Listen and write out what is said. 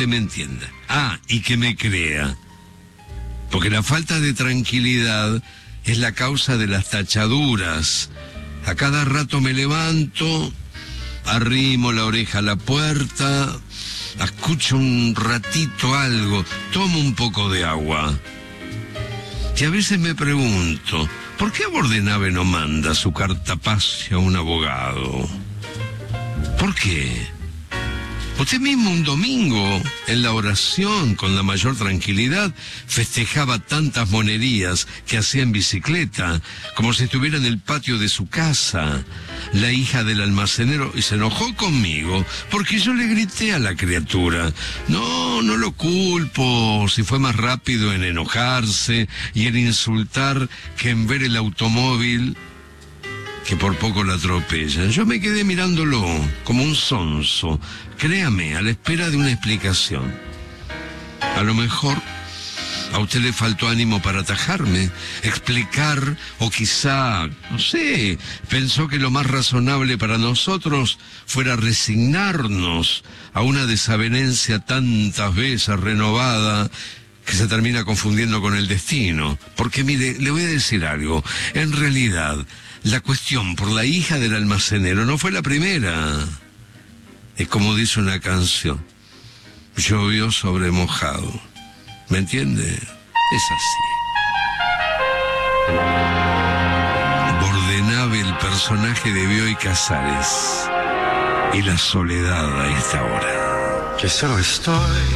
usted me entienda. Y que me crea. Porque la falta de tranquilidad es la causa de las tachaduras. A cada rato me levanto, arrimo la oreja a la puerta, escucho un ratito algo, tomo un poco de agua. Y a veces me pregunto, ¿por qué Bordenave no manda su cartapacio a un abogado? ¿Por qué? Usted mismo un domingo, en la oración, con la mayor tranquilidad, festejaba tantas monerías que hacía en bicicleta, como si estuviera en el patio de su casa, la hija del almacenero, y se enojó conmigo, porque yo le grité a la criatura. No lo culpo, si fue más rápido en enojarse y en insultar que en ver el automóvil que por poco la atropellan. Yo me quedé mirándolo como un sonso, créame, a la espera de una explicación. A lo mejor a usted le faltó ánimo para atajarme, explicar, o quizá, no sé, pensó que lo más razonable para nosotros fuera resignarnos a una desavenencia tantas veces renovada que se termina confundiendo con el destino. Porque mire, le voy a decir algo, en realidad la cuestión por la hija del almacenero no fue la primera. Es como dice una canción, llovió sobre mojado. ¿Me entiende? Es así. Bordenave, el personaje de Bioy Casares, y la soledad a esta hora. Que solo estoy